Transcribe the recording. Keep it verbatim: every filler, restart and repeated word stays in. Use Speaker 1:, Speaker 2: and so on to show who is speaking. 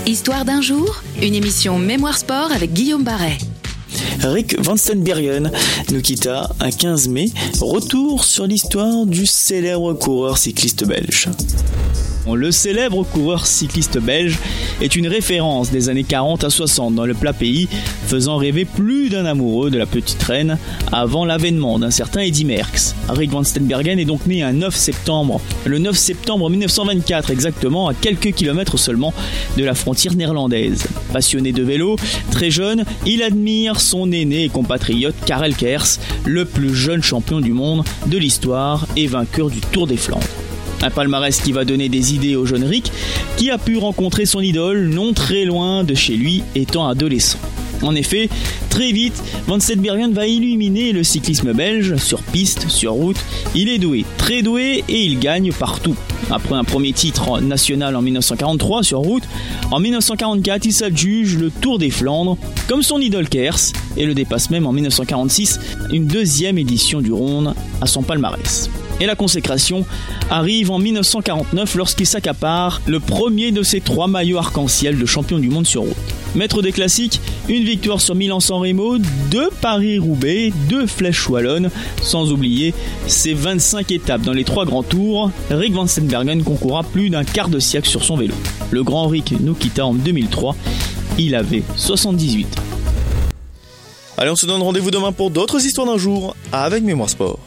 Speaker 1: Histoire d'un jour, une émission Mémoire Sport avec Guillaume Barret.
Speaker 2: Rik Van Steenbergen nous quitta un quinze mai. Retour sur l'histoire du célèbre coureur cycliste belge. Le célèbre coureur cycliste belge est une référence des années quarante à soixante dans le plat pays, faisant rêver plus d'un amoureux de la petite reine avant l'avènement d'un certain Eddy Merckx. Rik Van Steenbergen est donc né un neuf septembre, le neuf septembre mille neuf cent vingt-quatre exactement, à quelques kilomètres seulement de la frontière néerlandaise. Passionné de vélo, très jeune, il admire son aîné et compatriote Karel Kers, le plus jeune champion du monde de l'histoire et vainqueur du Tour des Flandres. Un palmarès qui va donner des idées au jeune Rik, qui a pu rencontrer son idole non très loin de chez lui étant adolescent. En effet, très vite, Van Steenbergen va illuminer le cyclisme belge, sur piste, sur route. Il est doué, très doué, et il gagne partout. Après un premier titre national en mille neuf cent quarante-trois sur route, en mille neuf cent quarante-quatre, il s'adjuge le Tour des Flandres, comme son idole Kers, et le dépasse même en mille neuf cent quarante-six, une deuxième édition du Ronde à son palmarès. Et la consécration arrive en mille neuf cent quarante-neuf lorsqu'il s'accapare le premier de ses trois maillots arc-en-ciel de champion du monde sur route. Maître des classiques, une victoire sur Milan-San Remo, deux Paris-Roubaix, deux Flèches Wallonnes, sans oublier ses vingt-cinq étapes dans les trois grands tours. Rik Van Steenbergen concourra plus d'un quart de siècle sur son vélo. Le grand Rik nous quitta en deux mille trois, il avait soixante-dix-huit ans.
Speaker 3: Allez, on se donne rendez-vous demain pour d'autres histoires d'un jour avec Mémoire Sport.